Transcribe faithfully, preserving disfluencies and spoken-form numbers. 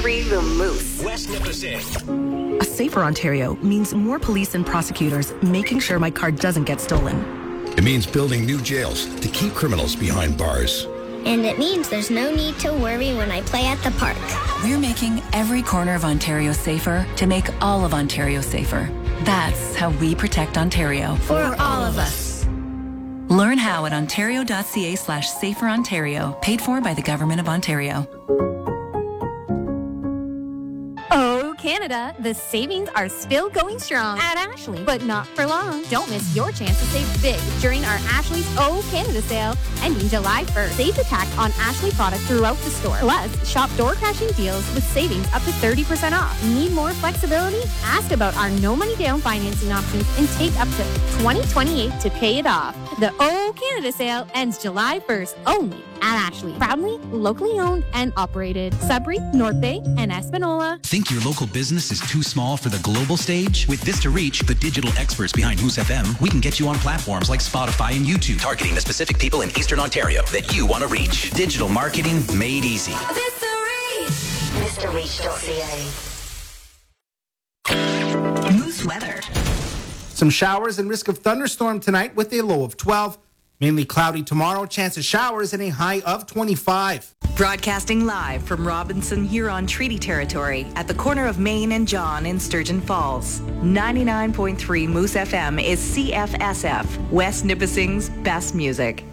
three The Moose. West Nipissing. A safer Ontario means more police and prosecutors making sure my car doesn't get stolen. It means building new jails to keep criminals behind bars. And it means there's no need to worry when I play at the park. We're making every corner of Ontario safer to make all of Ontario safer. That's how we protect Ontario. For all of us. Learn how at ontario.ca slash safer Ontario, paid for by the Government of Ontario. Oh, Canada, the savings are still going strong at Ashley, but not for long. Don't miss your chance to save big during our Ashley's Oh Canada sale ending July first. Save the tax on Ashley products throughout the store. Plus, shop door crashing deals with savings up to thirty percent off. Need more flexibility? Ask about our no money down financing options and take up to twenty twenty-eight to pay it off. The Oh Canada sale ends July first only at Ashley. Proudly, locally owned and operated. Sudbury, North Bay, and Espanola. Think your local business is too small for the global stage? With Vista Reach, the digital experts behind Moose F M, we can get you on platforms like Spotify and YouTube, targeting the specific people in Eastern Ontario that you want to reach. Digital marketing made easy. Vista Reach. Vista Reach dot C A. Moose weather. Some showers and risk of thunderstorm tonight with a low of twelve. Mainly cloudy tomorrow, chance of showers and a high of twenty-five. Broadcasting live from Robinson Huron Treaty Territory at the corner of Main and John in Sturgeon Falls. ninety-nine point three Moose F M is C F S F, West Nipissing's best music.